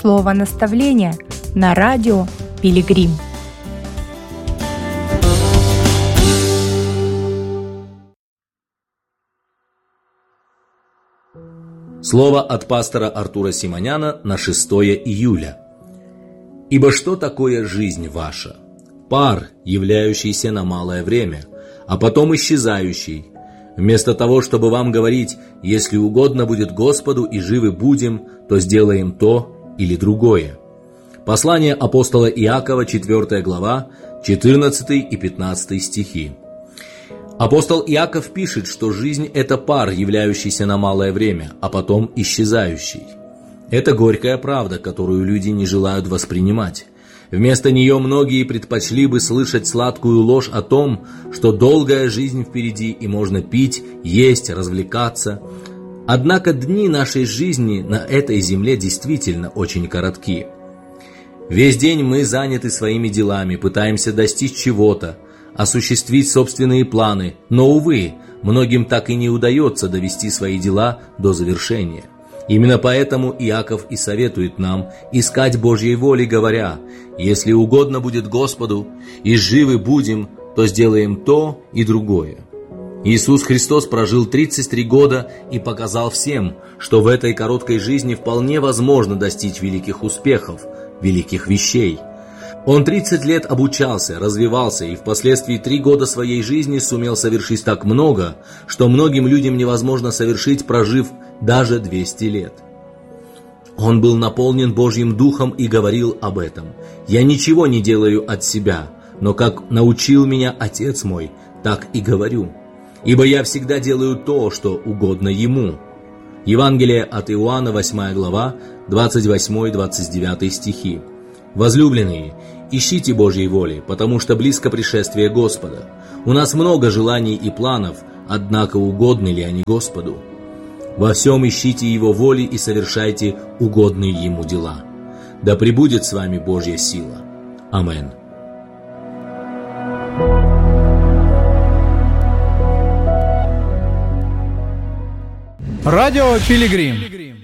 слово наставления на радио «Пилигрим». Слово от пастора Артура Симоняна на 6 июля. «Ибо что такое жизнь ваша? Пар, являющийся на малое время, а потом исчезающий. Вместо того, чтобы вам говорить, если угодно будет Господу и живы будем, то сделаем то или другое». Послание апостола Иакова, 4 глава, 14 и 15 стихи. Апостол Иаков пишет, что жизнь – это пар, являющийся на малое время, а потом исчезающий. Это горькая правда, которую люди не желают воспринимать. Вместо нее многие предпочли бы слышать сладкую ложь о том, что долгая жизнь впереди и можно пить, есть, развлекаться. Однако дни нашей жизни на этой земле действительно очень коротки. Весь день мы заняты своими делами, пытаемся достичь чего-то, осуществить собственные планы, но, увы, многим так и не удается довести свои дела до завершения. Именно поэтому Иаков и советует нам искать Божьей воли, говоря: «Если угодно будет Господу, и живы будем, то сделаем то и другое». Иисус Христос прожил 33 года и показал всем, что в этой короткой жизни вполне возможно достичь великих успехов, великих вещей. Он 30 лет обучался, развивался и впоследствии 3 года своей жизни сумел совершить так много, что многим людям невозможно совершить, прожив даже 200 лет. Он был наполнен Божьим Духом и говорил об этом: «Я ничего не делаю от себя, но как научил меня Отец мой, так и говорю. Ибо я всегда делаю то, что угодно Ему». Евангелие от Иоанна, 8 глава, 28-29 стихи. Возлюбленные, ищите Божьей воли, потому что близко пришествие Господа. У нас много желаний и планов, однако угодны ли они Господу? Во всем ищите Его воли и совершайте угодные Ему дела. Да пребудет с вами Божья сила. Аминь. Радио Пилигрим.